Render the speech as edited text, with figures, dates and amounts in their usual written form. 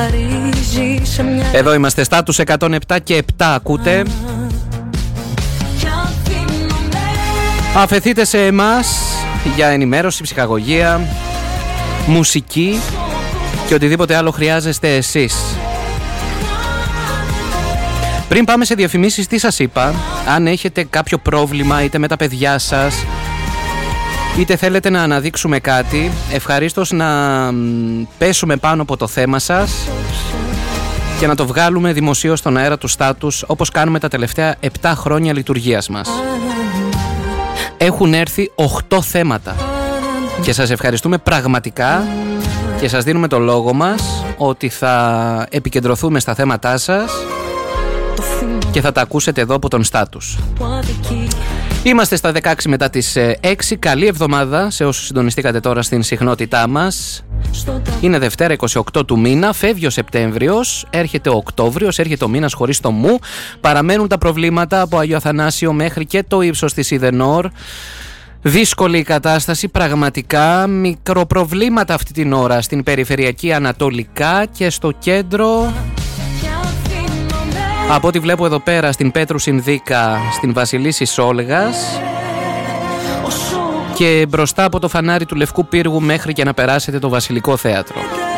Εδώ είμαστε, στάτους 107 και 7 ακούτε. Αφεθείτε σε εμάς για ενημέρωση, ψυχαγωγία, μουσική και οτιδήποτε άλλο χρειάζεστε εσείς. Πριν πάμε σε διαφημίσεις, τι σας είπα? Αν έχετε κάποιο πρόβλημα είτε με τα παιδιά σας, είτε θέλετε να αναδείξουμε κάτι, ευχαρίστως να πέσουμε πάνω από το θέμα σας και να το βγάλουμε δημοσίως στον αέρα του στάτους, όπως κάνουμε τα τελευταία 7 χρόνια λειτουργίας μας. Έχουν έρθει 8 θέματα και σας ευχαριστούμε πραγματικά και σας δίνουμε το λόγο μας ότι θα επικεντρωθούμε στα θέματά σας και θα τα ακούσετε εδώ από τον στάτους. Είμαστε στα 16 μετά τις 6. Καλή εβδομάδα σε όσους συντονιστήκατε τώρα στην συχνότητά μας. Είναι Δευτέρα 28 του μήνα, φεύγει ο Σεπτέμβριος, έρχεται ο Οκτώβριος, έρχεται ο μήνας χωρίς το μου. Παραμένουν τα προβλήματα από Αγιο Αθανάσιο μέχρι και το ύψος της Ιδενόρ. Δύσκολη η κατάσταση, πραγματικά. Μικροπροβλήματα αυτή την ώρα στην περιφερειακή ανατολικά και στο κέντρο. Από ό,τι βλέπω εδώ πέρα στην Πέτρου Συνδίκα, στην Βασιλίσσης Όλγας και μπροστά από το φανάρι του Λευκού Πύργου μέχρι και να περάσετε το Βασιλικό Θέατρο.